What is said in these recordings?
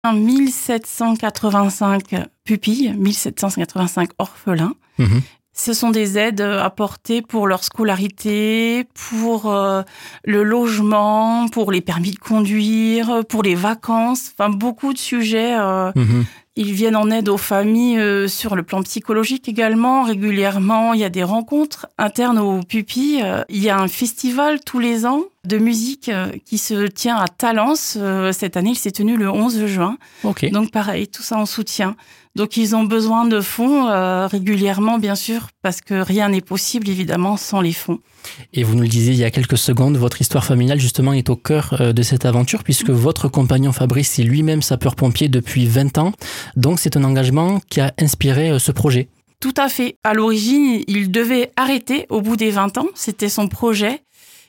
1785 pupilles, 1785 orphelins. Mmh. Ce sont des aides apportées pour leur scolarité, pour le logement, pour les permis de conduire, pour les vacances. Enfin, beaucoup de sujets. Ils viennent en aide aux familles sur le plan psychologique également. Régulièrement, il y a des rencontres internes aux pupilles. Il y a un festival tous les ans de musique qui se tient à Talence. Cette année, il s'est tenu le 11 juin. Okay. Donc pareil, tout ça en soutien. Donc ils ont besoin de fonds régulièrement, bien sûr, parce que rien n'est possible, évidemment, sans les fonds. Et vous nous le disiez il y a quelques secondes, votre histoire familiale, justement, est au cœur de cette aventure, puisque votre compagnon Fabrice est lui-même sapeur-pompier depuis 20 ans. Donc c'est un engagement qui a inspiré ce projet. Tout à fait. À l'origine, il devait arrêter au bout des 20 ans. C'était son projet.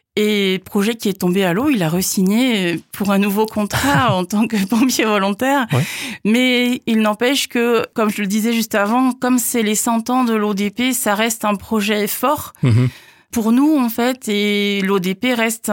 Et projet qui est tombé à l'eau, il a re-signé pour un nouveau contrat en tant que pompier volontaire. Ouais. Mais il n'empêche que, comme je le disais juste avant, comme c'est les 100 ans de l'ODP, ça reste un projet fort pour nous, en fait. Et l'ODP reste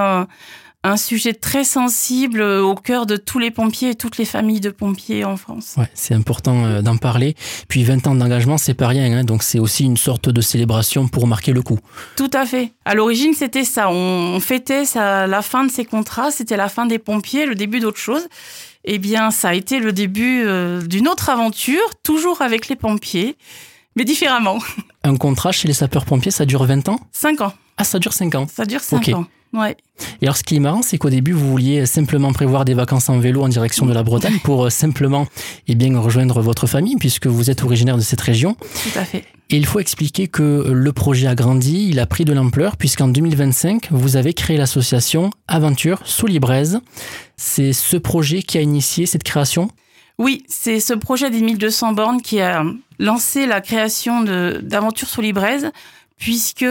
un sujet très sensible au cœur de tous les pompiers et toutes les familles de pompiers en France. Ouais, c'est important d'en parler. Puis 20 ans d'engagement, c'est pas rien, hein, donc c'est aussi une sorte de célébration pour marquer le coup. Tout à fait. À l'origine, c'était ça. On fêtait la fin de ces contrats, c'était la fin des pompiers, le début d'autre chose. Eh bien, ça a été le début d'une autre aventure, toujours avec les pompiers, mais différemment. Un contrat chez les sapeurs-pompiers, ça dure 20 ans ? 5 ans. Ah, ça dure 5 ans. Ça dure 5 ans. Ouais. Et alors, ce qui est marrant, c'est qu'au début, vous vouliez simplement prévoir des vacances en vélo en direction de la Bretagne pour simplement rejoindre votre famille, puisque vous êtes originaire de cette région. Tout à fait. Et il faut expliquer que le projet a grandi, il a pris de l'ampleur, puisqu'en 2025, vous avez créé l'association Aventure sous l'Ibraise. C'est ce projet qui a initié cette création ? Oui, c'est ce projet des 1200 bornes qui a lancé la création d'Aventure sous l'Ibraise, puisque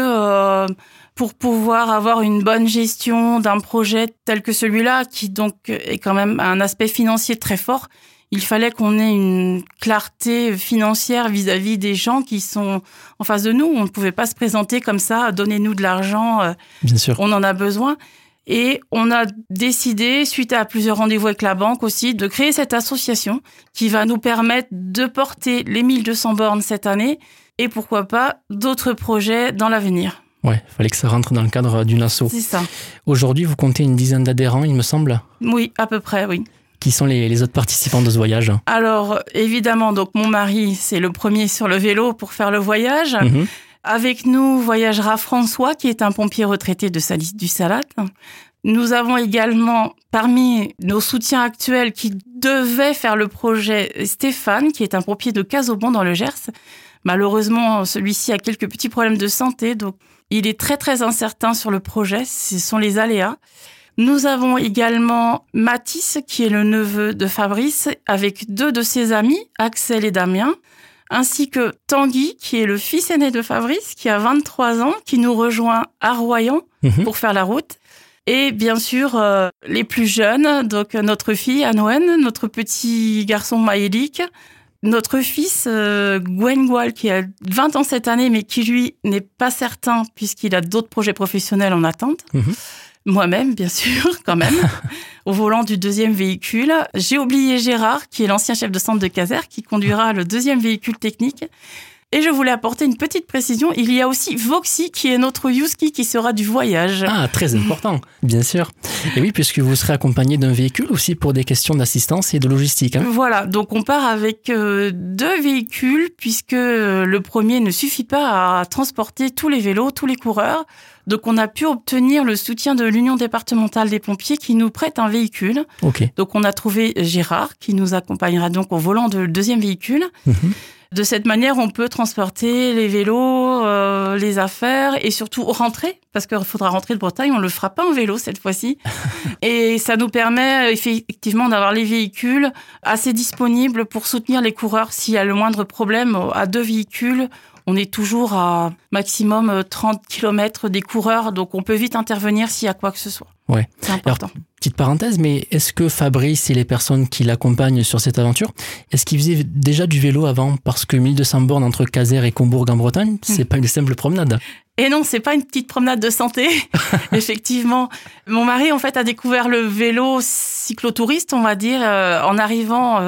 pour pouvoir avoir une bonne gestion d'un projet tel que celui-là, qui donc est quand même un aspect financier très fort, il fallait qu'on ait une clarté financière vis-à-vis des gens qui sont en face de nous. On ne pouvait pas se présenter comme ça, donnez-nous de l'argent, Bien sûr. On en a besoin. Et on a décidé, suite à plusieurs rendez-vous avec la banque aussi, de créer cette association qui va nous permettre de porter les 1200 bornes cette année et pourquoi pas d'autres projets dans l'avenir. Ouais, il fallait que ça rentre dans le cadre d'une asso. C'est ça. Aujourd'hui, vous comptez une dizaine d'adhérents, il me semble ? Oui, à peu près, oui. Qui sont les autres participants de ce voyage ? Alors, évidemment, donc mon mari, c'est le premier sur le vélo pour faire le voyage. Avec nous voyagera François, qui est un pompier retraité de Salis du Salat. Nous avons également, parmi nos soutiens actuels qui devaient faire le projet, Stéphane, qui est un pompier de Casaubon dans le Gers. Malheureusement, celui-ci a quelques petits problèmes de santé, donc il est très très incertain sur le projet. Ce sont les aléas. Nous avons également Mathis, qui est le neveu de Fabrice, avec 2 de ses amis, Axel et Damien, ainsi que Tanguy, qui est le fils aîné de Fabrice, qui a 23 ans, qui nous rejoint à Royan pour faire la route. Et bien sûr, les plus jeunes, donc notre fille Anouen, notre petit garçon Maëlik, notre fils Gwengual, qui a 20 ans cette année, mais qui lui n'est pas certain puisqu'il a d'autres projets professionnels en attente. Moi-même, bien sûr, quand même, au volant du 2e véhicule. J'ai oublié Gérard, qui est l'ancien chef de centre de Caser, qui conduira le 2e véhicule technique. Et je voulais apporter une petite précision. Il y a aussi Voxy, qui est notre Youski, qui sera du voyage. Ah, très important, bien sûr. Et oui, puisque vous serez accompagné d'un véhicule aussi pour des questions d'assistance et de logistique. Hein. Voilà, donc on part avec 2 véhicules, puisque le premier ne suffit pas à transporter tous les vélos, tous les coureurs. Donc on a pu obtenir le soutien de l'Union départementale des pompiers qui nous prête un véhicule. Okay. Donc on a trouvé Gérard, qui nous accompagnera donc au volant du 2e véhicule. De cette manière, on peut transporter les vélos, les affaires et surtout rentrer, parce qu'il faudra rentrer de Bretagne, on ne le fera pas en vélo cette fois-ci. Et ça nous permet effectivement d'avoir les véhicules assez disponibles pour soutenir les coureurs. S'il y a le moindre problème à 2 véhicules, on est toujours à maximum 30 km des coureurs, donc on peut vite intervenir s'il y a quoi que ce soit. Ouais. C'est important. Alors, petite parenthèse, mais est-ce que Fabrice et les personnes qui l'accompagnent sur cette aventure, est-ce qu'ils faisaient déjà du vélo avant ? Parce que 1200 bornes entre Caser et Combourg en Bretagne, c'est pas une simple promenade. Et non, c'est pas une petite promenade de santé. Effectivement, mon mari en fait a découvert le vélo cyclotouriste, on va dire, en arrivant